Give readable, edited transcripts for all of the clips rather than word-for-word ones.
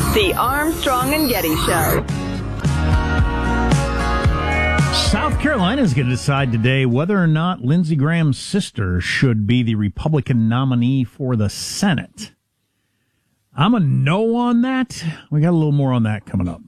The Armstrong and Getty Show. South Carolina is going to decide today whether or not Lindsey Graham's sister should be the Republican nominee for the Senate. I'm a no on that. We got a little more on that coming up.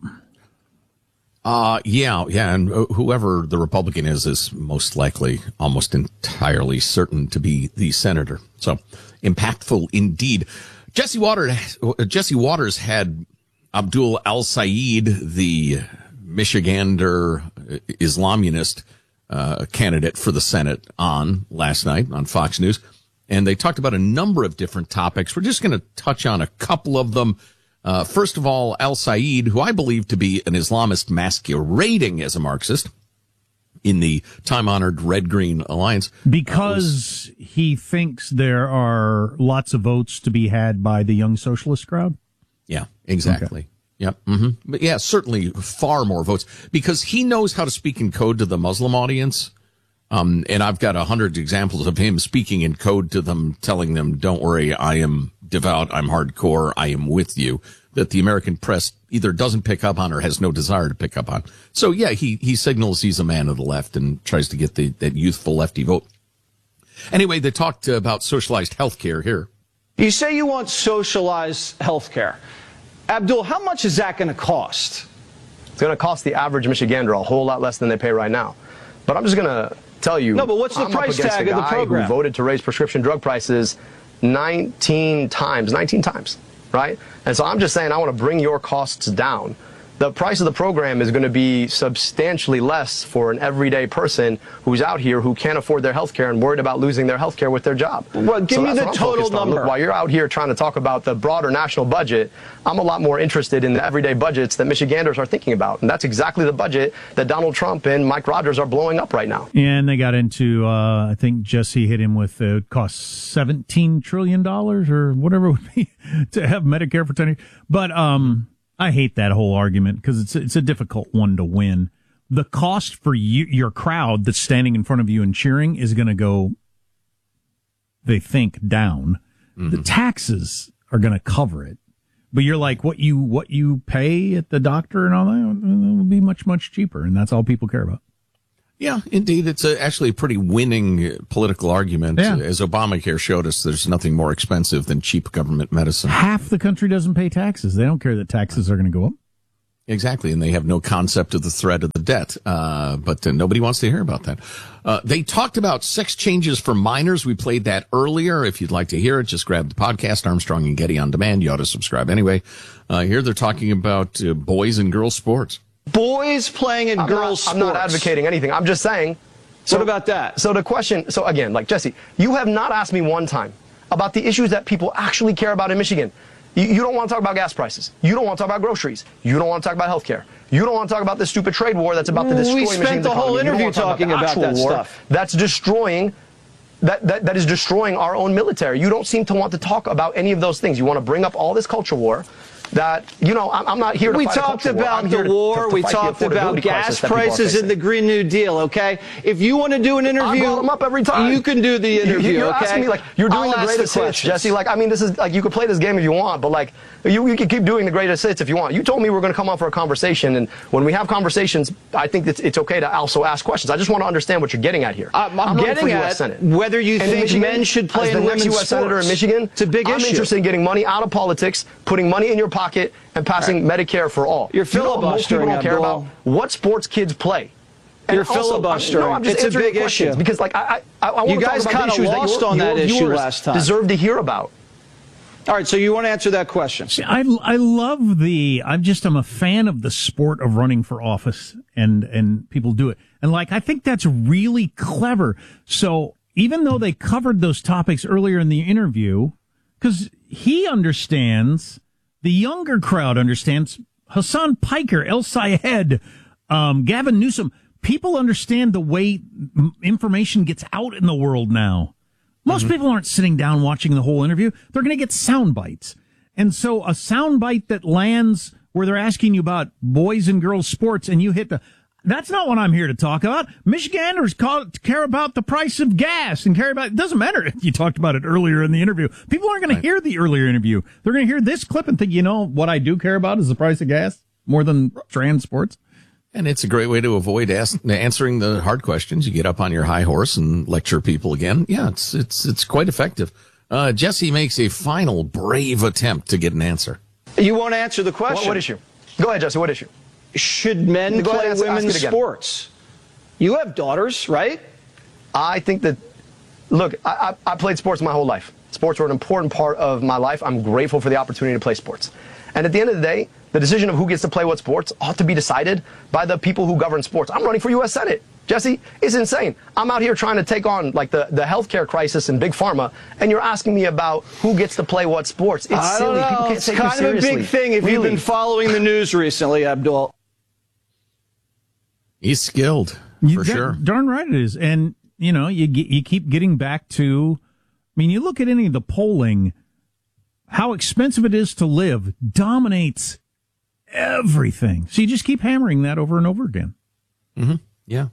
Yeah, and whoever the Republican is most likely, almost entirely certain to be the senator. So impactful indeed. Jesse Waters had Abdul al-Sayed, the Michigander Islamist candidate for the Senate, on last night on Fox News. And they talked about a number of different topics. We're just going to touch on a couple of them. First of all, al-Sayed, who I believe to be an Islamist masquerading as a Marxist in the time-honored Red-Green Alliance. Because he thinks there are lots of votes to be had by the young socialist crowd? Yeah, exactly. Okay. Yep. Mm-hmm. But yeah, certainly far more votes, because he knows how to speak in code to the Muslim audience. And I've got 100 examples of him speaking in code to them, telling them, don't worry, I am devout, I'm hardcore, I am with you, that the American press either doesn't pick up on or has no desire to pick up on. So yeah, he signals he's a man of the left and tries to get that youthful lefty vote. Anyway, they talked about socialized health care here. You say you want socialized health care. Abdul, how much is that going to cost? It's going to cost the average Michigander a whole lot less than they pay right now. But I'm just going to tell you. No, but what's the price tag of the program? Who voted to raise prescription drug prices 19 times, right? And so I'm just saying I want to bring your costs down. The price of the program is going to be substantially less for an everyday person who's out here who can't afford their health care and worried about losing their health care with their job. Well, give me the total number. Look, while you're out here trying to talk about the broader national budget, I'm a lot more interested in the everyday budgets that Michiganders are thinking about. And that's exactly the budget that Donald Trump and Mike Rogers are blowing up right now. And they got into, I think Jesse hit him with it costs $17 trillion or whatever it would be to have Medicare for 10 years. But, I hate that whole argument because it's a difficult one to win. The cost for your crowd that's standing in front of you and cheering is going to go, they think, down. Mm-hmm. The taxes are going to cover it. But you're like, what you pay at the doctor and all that will be much, much cheaper. And that's all people care about. Yeah, indeed. It's actually a pretty winning political argument. Yeah. As Obamacare showed us, there's nothing more expensive than cheap government medicine. Half the country doesn't pay taxes. They don't care that taxes are going to go up. Exactly, and they have no concept of the threat of the debt. But nobody wants to hear about that. They talked about sex changes for minors. We played that earlier. If you'd like to hear it, just grab the podcast, Armstrong and Getty on Demand. You ought to subscribe anyway. Here they're talking about boys and girls sports. Boys playing in girls' sports. I'm not advocating anything. I'm just saying. So what about that? So the question, so again, like Jesse, you have not asked me one time about the issues that people actually care about in Michigan. You don't want to talk about gas prices. You don't want to talk about groceries. You don't want to talk about health care. You don't want to talk about this stupid trade war that's about to destroy Michigan's economy. We spent the whole interview talking about that stuff. That's destroying, that is destroying our own military. You don't seem to want to talk about any of those things. You want to bring up all this culture war. That, you know, I'm not here to fight a culture war. We talked about the war. We talked about gas prices in the Green New Deal, okay? If you want to do an interview, I'll them up every time. You can do the interview, you're okay? Asking me, like, you're doing the greatest hits, Jesse. Like, I mean, this is, like, you could play this game if you want, but, like, you can keep doing the greatest hits if you want. You told me we're going to come on for a conversation, and when we have conversations, I think it's okay to also ask questions. I just want to understand what you're getting at here. I'm getting at whether you think men should play in women's sports. As the next U.S. Senator in Michigan, it's a big issue. I'm interested in getting money out of politics, putting money in your pocket, and passing Medicare for all. You're filibustering, most people don't care about what sports kids play. And you're filibustering. It's a big issue. Because, like, I want you guys kind of lost on that issue last time. Deserve to hear about. All right, so you want to answer that question? See, I love I'm a fan of the sport of running for office, and people do it. And, like, I think that's really clever. So even though they covered those topics earlier in the interview, because he understands, the younger crowd understands, Hassan Piker, El Sayed, Gavin Newsom, people understand the way information gets out in the world now. Most people aren't sitting down watching the whole interview. They're going to get sound bites. And so a sound bite that lands where they're asking you about boys and girls sports and you hit That's not what I'm here to talk about. Michiganders care about the price of gas and care about, it doesn't matter if you talked about it earlier in the interview. People aren't going to hear the earlier interview. They're going to hear this clip and think, what I do care about is the price of gas more than transports. And it's a great way to avoid answering the hard questions. You get up on your high horse and lecture people again. Yeah, it's quite effective. Jesse makes a final brave attempt to get an answer. You won't answer the question. What issue? Go ahead, Jesse. What issue? Should men play women's sports? You have daughters, right? I think that, look, I played sports my whole life. Sports were an important part of my life. I'm grateful for the opportunity to play sports. And at the end of the day, the decision of who gets to play what sports ought to be decided by the people who govern sports. I'm running for U.S. Senate. Jesse, it's insane. I'm out here trying to take on like the healthcare crisis in Big Pharma, and you're asking me about who gets to play what sports. It's silly. People can't take me seriously. It's kind of a big thing if you've been following the news recently, Abdul. He's skilled, for sure. Darn right it is. And, you keep getting back to, you look at any of the polling, how expensive it is to live dominates everything. So you just keep hammering that over and over again. Mm-hmm. Yeah.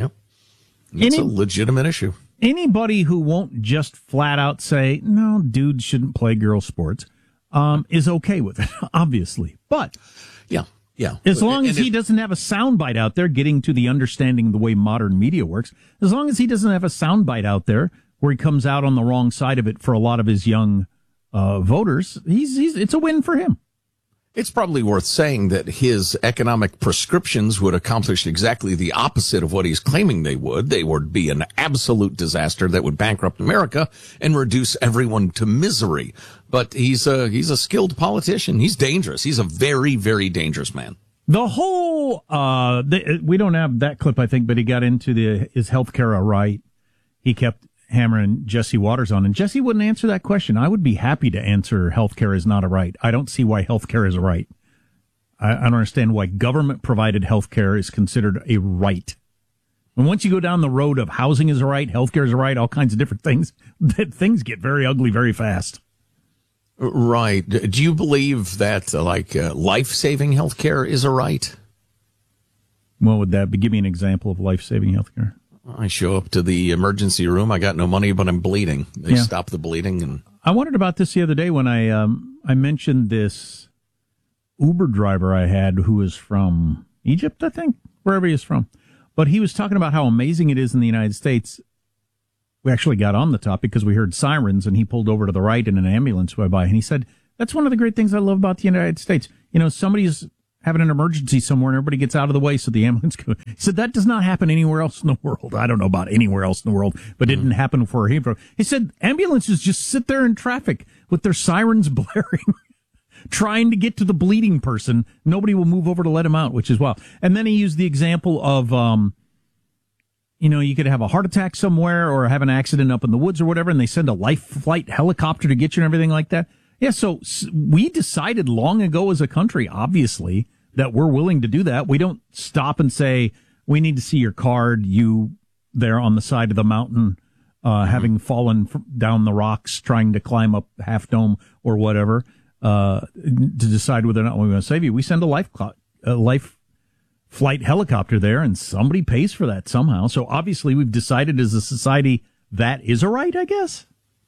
It's a legitimate issue. Anybody who won't just flat out say, no, dudes shouldn't play girl sports, is okay with it, obviously. But yeah. As long as he doesn't have a soundbite out there getting to the understanding of the way modern media works, as long as he doesn't have a soundbite out there where he comes out on the wrong side of it for a lot of his young voters, it's a win for him. It's probably worth saying that his economic prescriptions would accomplish exactly the opposite of what he's claiming they would. They would be an absolute disaster that would bankrupt America and reduce everyone to misery. But he's a skilled politician. He's dangerous. He's a very, very dangerous man. The whole, we don't have that clip, I think, but he got into is healthcare a right? He kept hammering Jesse Waters on, and Jesse wouldn't answer that question. I would be happy to answer healthcare is not a right. I don't see why healthcare is a right. I don't understand why government-provided healthcare is considered a right. And once you go down the road of housing is a right, healthcare is a right, all kinds of different things, that things get very ugly very fast. Right. Do you believe that life-saving healthcare is a right? What would that be? Give me an example of life-saving healthcare. I show up to the emergency room. I got no money, but I'm bleeding. They stop the bleeding. And I wondered about this the other day when I mentioned this Uber driver I had who was from Egypt, I think, wherever he is from. But he was talking about how amazing it is in the United States. We actually got on the topic because we heard sirens, and he pulled over to the right and an ambulance went by. And he said, that's one of the great things I love about the United States. Somebody's having an emergency somewhere and everybody gets out of the way so the ambulance goes. He said that does not happen anywhere else in the world. I don't know about anywhere else in the world, but it didn't happen for him. He said ambulances just sit there in traffic with their sirens blaring, trying to get to the bleeding person. Nobody will move over to let him out, which is wild. And then he used the example of, you could have a heart attack somewhere or have an accident up in the woods or whatever, and they send a life flight helicopter to get you and everything like that. Yeah, so we decided long ago as a country, obviously, that we're willing to do that. We don't stop and say, we need to see your card, you there on the side of the mountain, having fallen down the rocks, trying to climb up Half Dome or whatever, to decide whether or not we're going to save you. We send a life flight helicopter there, and somebody pays for that somehow. So obviously we've decided as a society that is a right, I guess.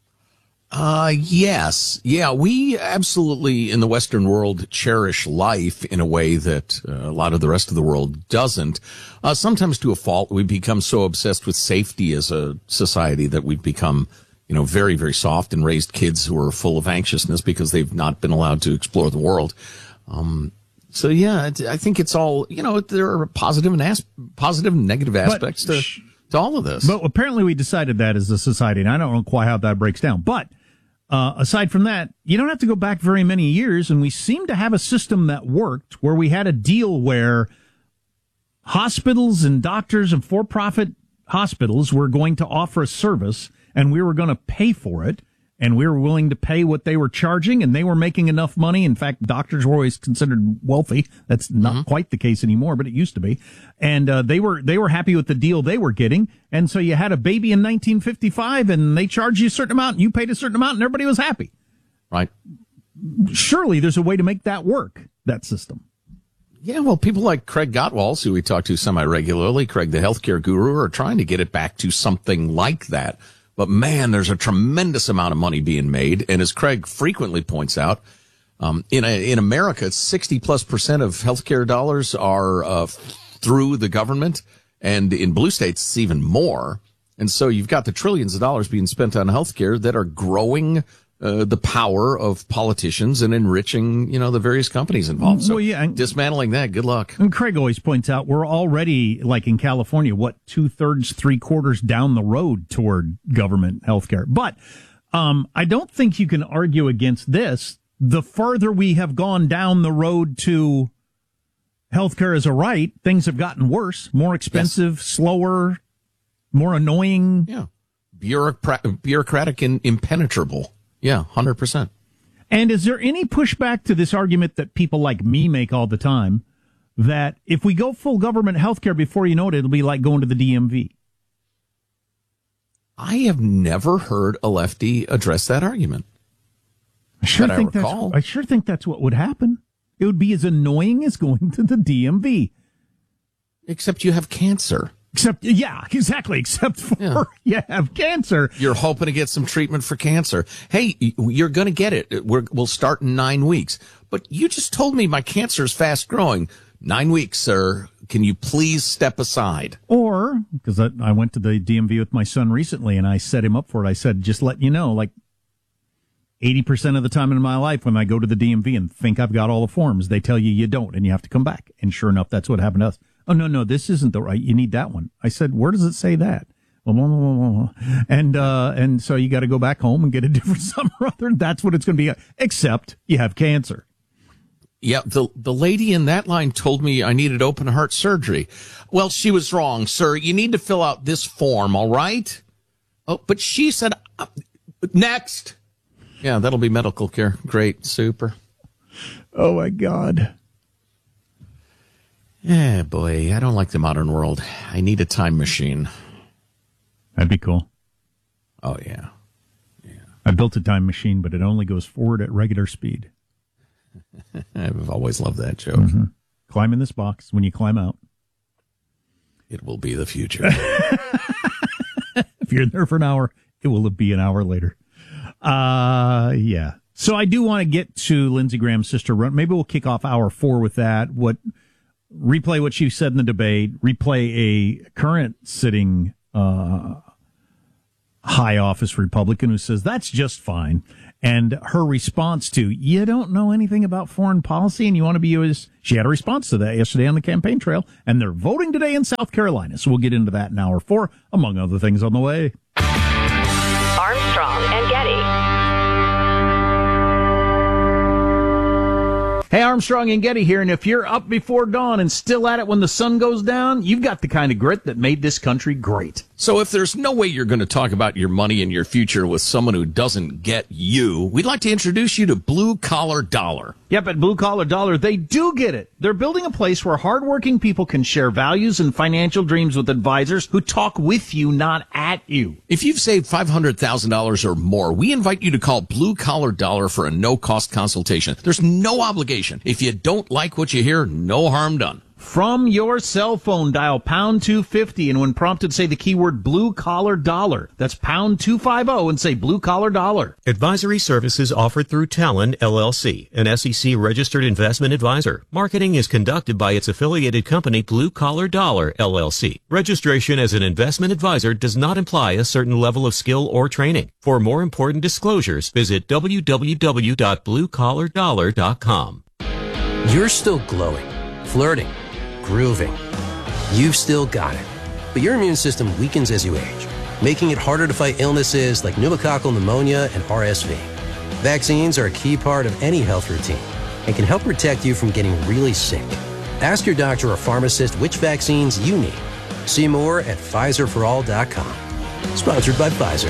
Yes. Yeah, we absolutely in the Western world cherish life in a way that a lot of the rest of the world doesn't. Sometimes to a fault, we become so obsessed with safety as a society that we've become, very, very soft and raised kids who are full of anxiousness because they've not been allowed to explore the world. So yeah, I think it's all, there are positive and negative aspects to all of this. But apparently we decided that as a society, and I don't know quite how that breaks down. But aside from that, you don't have to go back very many years, and we seem to have a system that worked where we had a deal where hospitals and doctors and for-profit hospitals were going to offer a service, and we were going to pay for it, and we were willing to pay what they were charging, and they were making enough money. In fact, doctors were always considered wealthy. That's not quite the case anymore, but it used to be. And they were happy with the deal they were getting. And so you had a baby in 1955, and they charged you a certain amount, and you paid a certain amount, and everybody was happy. Right. Surely there's a way to make that work, that system. Yeah, well, people like Craig Gottwals, who we talk to semi-regularly, Craig the healthcare guru, are trying to get it back to something like that. But man, there's a tremendous amount of money being made. And as Craig frequently points out, in America, 60+% of healthcare dollars are through the government. And in blue states, it's even more. And so you've got the trillions of dollars being spent on healthcare that are growing the power of politicians and enriching, the various companies involved. So dismantling that, good luck. And Craig always points out we're already, like in California, 2/3, 3/4 down the road toward government healthcare. But I don't think you can argue against this. The further we have gone down the road to healthcare as a right, things have gotten worse, more expensive, slower, more annoying. Yeah. Bureaucratic and impenetrable. Yeah, 100%. And is there any pushback to this argument that people like me make all the time, that if we go full government healthcare, before you know it, it'll be like going to the DMV? I have never heard a lefty address that argument. I sure think that's what would happen. It would be as annoying as going to the DMV. Except you have cancer. Except you have cancer. You're hoping to get some treatment for cancer. Hey, you're going to get it. We'll start in 9 weeks. But you just told me my cancer is fast growing. 9 weeks, sir. Can you please step aside? Or, because I went to the DMV with my son recently and I set him up for it. I said, just letting you know, 80% of the time in my life when I go to the DMV and think I've got all the forms, they tell you don't and you have to come back. And sure enough, that's what happened to us. Oh, no, this isn't the right. You need that one. I said, where does it say that? And so you got to go back home and get a different something or other. That's what it's going to be. Except you have cancer. Yeah, the lady in that line told me I needed open heart surgery. Well, she was wrong, sir. You need to fill out this form, all right? Oh, but she said, next. Yeah, that'll be medical care. Great, super. Oh, my God. Yeah, boy, I don't like the modern world. I need a time machine. That'd be cool. Oh, yeah. I built a time machine, but it only goes forward at regular speed. I've always loved that joke. Mm-hmm. Climb in this box. When you climb out, it will be the future. If you're there for an hour, it will be an hour later. Yeah. So I do want to get to Lindsey Graham's sister. Maybe we'll kick off hour 4 with that. Replay what she said in the debate, replay a current sitting high office Republican who says that's just fine. And her response to, you don't know anything about foreign policy and you want to be U.S. She had a response to that yesterday on the campaign trail, and they're voting today in South Carolina. So we'll get into that in hour 4, among other things on the way. Armstrong and Getty. Hey, Armstrong and Getty here, and if you're up before dawn and still at it when the sun goes down, you've got the kind of grit that made this country great. So if there's no way you're going to talk about your money and your future with someone who doesn't get you, we'd like to introduce you to Blue Collar Dollar. Yep, at Blue Collar Dollar, they do get it. They're building a place where hardworking people can share values and financial dreams with advisors who talk with you, not at you. If you've saved $500,000 or more, we invite you to call Blue Collar Dollar for a no-cost consultation. There's no obligation. If you don't like what you hear, no harm done. From your cell phone, dial pound 250, and when prompted, say the keyword Blue Collar Dollar. That's pound 250 and say Blue Collar Dollar. Advisory services offered through Talon, LLC, an SEC-registered investment advisor. Marketing is conducted by its affiliated company, Blue Collar Dollar, LLC. Registration as an investment advisor does not imply a certain level of skill or training. For more important disclosures, visit www.bluecollardollar.com. You're still glowing, flirting, grooving. You've still got it. But your immune system weakens as you age, making it harder to fight illnesses like pneumococcal pneumonia and RSV. Vaccines are a key part of any health routine and can help protect you from getting really sick. Ask your doctor or pharmacist which vaccines you need. See more at PfizerForAll.com. Sponsored by Pfizer.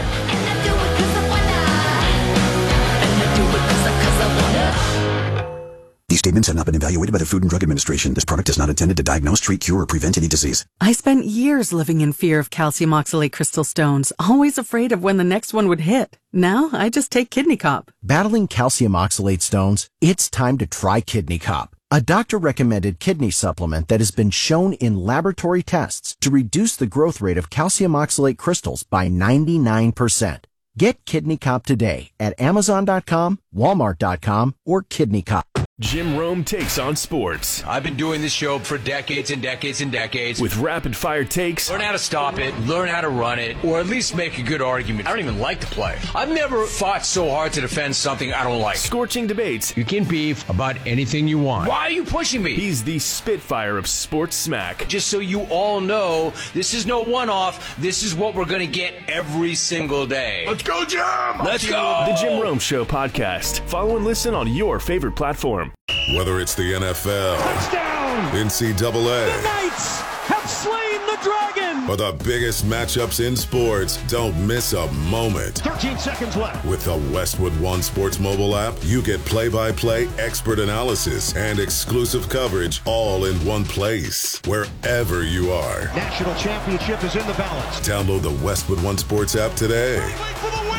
These statements have not been evaluated by the Food and Drug Administration. This product is not intended to diagnose, treat, cure, or prevent any disease. I spent years living in fear of calcium oxalate crystal stones, always afraid of when the next one would hit. Now, I just take Kidney Cop. Battling calcium oxalate stones? It's time to try Kidney Cop. A doctor-recommended kidney supplement that has been shown in laboratory tests to reduce the growth rate of calcium oxalate crystals by 99%. Get Kidney Cop today at Amazon.com, Walmart.com, or Kidney Cop. Jim Rome takes on sports. I've been doing this show for decades and decades and decades. With rapid-fire takes. Learn how to stop it, learn how to run it, or at least make a good argument. I don't even like to play. I've never fought so hard to defend something I don't like. Scorching debates. You can beef about anything you want. Why are you pushing me? He's the Spitfire of sports smack. Just so you all know, this is no one-off. This is what we're going to get every single day. Let's go, Jim! Let's go! The Jim Rome Show podcast. Follow and listen on your favorite platform. Whether it's the NFL, touchdown, NCAA, the Knights have slain the dragon, or the biggest matchups in sports, don't miss a moment. 13 seconds left. With the Westwood One Sports mobile app, you get play-by-play expert analysis and exclusive coverage all in one place, wherever you are. National championship is in the balance. Download the Westwood One Sports app today. Wait for the win!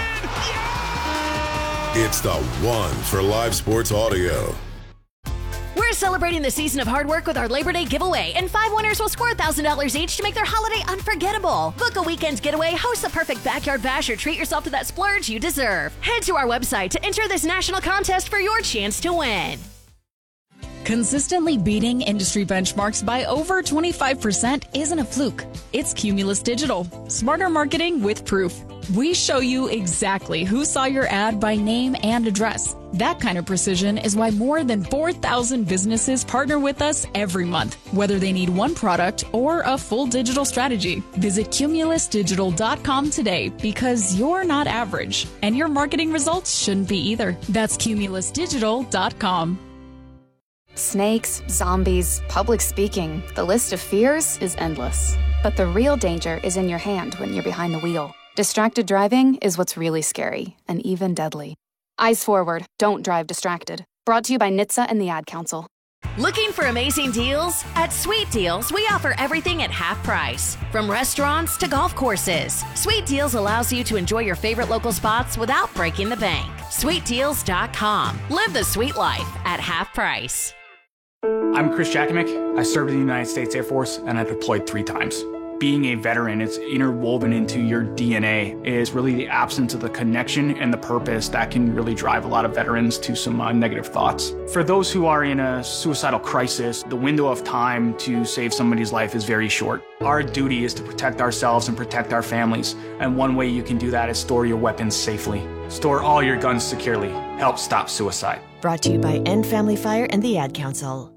It's the one for live sports audio. We're celebrating the season of hard work with our Labor Day giveaway, and 5 winners will score $1,000 each to make their holiday unforgettable. Book a weekend getaway, host the perfect backyard bash, or treat yourself to that splurge you deserve. Head to our website to enter this national contest for your chance to win. Consistently beating industry benchmarks by over 25% isn't a fluke. It's Cumulus Digital. Smarter marketing with proof. We show you exactly who saw your ad by name and address. That kind of precision is why more than 4,000 businesses partner with us every month, whether they need one product or a full digital strategy. Visit cumulusdigital.com today, because you're not average, and your marketing results shouldn't be either. That's cumulusdigital.com. Snakes, zombies, public speaking, the list of fears is endless. But the real danger is in your hand when you're behind the wheel. Distracted driving is what's really scary, and even deadly. Eyes forward, don't drive distracted. Brought to you by NHTSA and the Ad Council. Looking for amazing deals? At Sweet Deals, we offer everything at half price. From restaurants to golf courses, Sweet Deals allows you to enjoy your favorite local spots without breaking the bank. SweetDeals.com. Live the sweet life at half price. I'm Chris Jakimick. I served in the United States Air Force, and I deployed 3 times. Being a veteran, it's interwoven into your DNA, is really the absence of the connection and the purpose that can really drive a lot of veterans to some negative thoughts. For those who are in a suicidal crisis, the window of time to save somebody's life is very short. Our duty is to protect ourselves and protect our families, and one way you can do that is store your weapons safely. Store all your guns securely. Help stop suicide. Brought to you by End Family Fire and the Ad Council.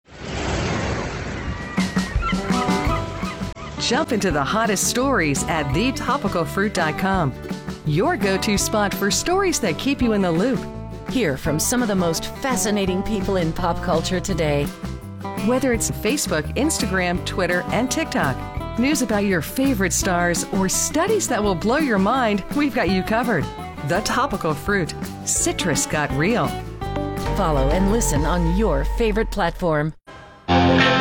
Jump into the hottest stories at thetopicalfruit.com. Your go-to spot for stories that keep you in the loop. Hear from some of the most fascinating people in pop culture today. Whether it's Facebook, Instagram, Twitter, and TikTok, news about your favorite stars, or studies that will blow your mind, we've got you covered. The Topical Fruit. Citrus got real. Follow and listen on your favorite platform.